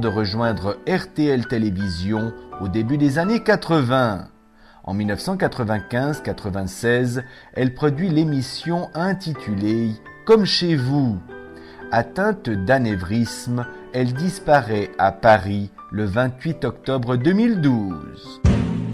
de rejoindre RTL Télévision au début des années 80. En 1995-96, elle produit l'émission intitulée « Comme chez vous ». Atteinte d'anévrisme, elle disparaît à Paris le 28 octobre 2012.